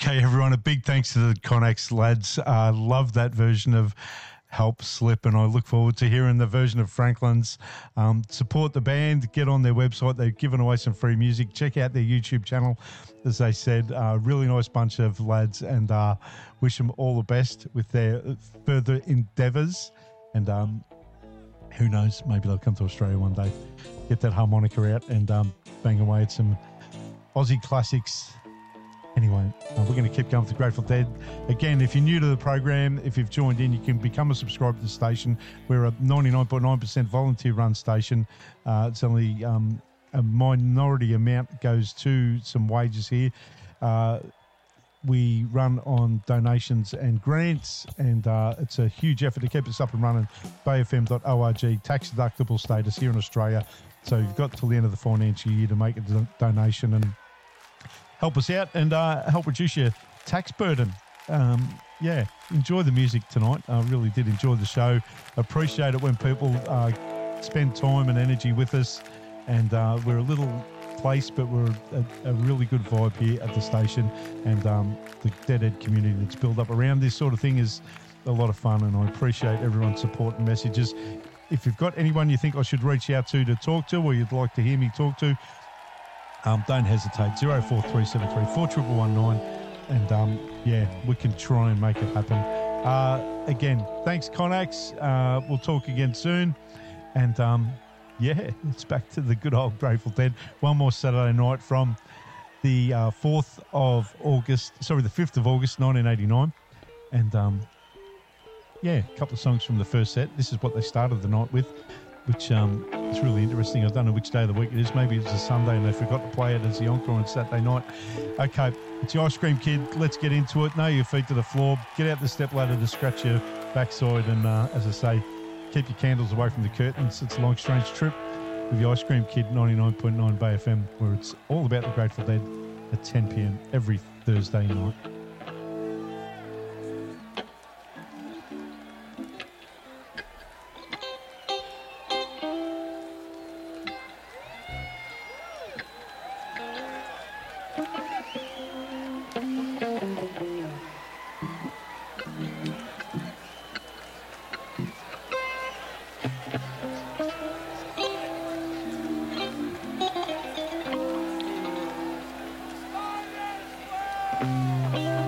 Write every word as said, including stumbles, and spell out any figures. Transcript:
Okay, everyone, a big thanks to the Connex lads. Uh, love that version of Help Slip, and I look forward to hearing the version of Franklin's. Um, support the band, get on their website. They've given away some free music. Check out their YouTube channel. As they said, a uh, really nice bunch of lads, and uh, wish them all the best with their further endeavours. And um, who knows, maybe they'll come to Australia one day, get that harmonica out and um, bang away at some Aussie classics. Anyway, uh, we're going to keep going with the Grateful Dead. Again, if you're new to the program, if you've joined in, you can become a subscriber to the station. We're a ninety-nine point nine percent volunteer-run station. Uh, it's only um, a minority amount goes to some wages here. Uh, we run on donations and grants, and uh, it's a huge effort to keep us up and running. bay f m dot org, tax-deductible status here in Australia. So you've got till the end of the financial year to make a do- donation and help us out and uh, help reduce your tax burden. Um, yeah, enjoy the music tonight. I really did enjoy the show. Appreciate it when people uh, spend time and energy with us. And uh, we're a little place, but we're a, a really good vibe here at the station. And um, the Deadhead community that's built up around this sort of thing is a lot of fun. And I appreciate everyone's support and messages. If you've got anyone you think I should reach out to to talk to, or you'd like to hear me talk to, Um, don't hesitate, zero four three seven three four one one one nine, and um, yeah, we can try and make it happen. Uh, again, thanks, Connex. Uh, we'll talk again soon, and um, yeah, it's back to the good old Grateful Dead. One more Saturday night from the uh, fourth of August, sorry, the fifth of August, nineteen eighty-nine, and um, yeah, a couple of songs from the first set. This is what they started the night with, which um, is really interesting. I don't know which day of the week it is. Maybe it's a Sunday and they forgot to play it as the encore on Saturday night. Okay, it's the Ice Cream Kid. Let's get into it. Nail your feet to the floor. Get out the stepladder to scratch your backside. And uh, as I say, keep your candles away from the curtains. It's a long, strange trip with the Ice Cream Kid, ninety-nine point nine Bay F M, where it's all about the Grateful Dead at ten p.m. every Thursday night. Thank you.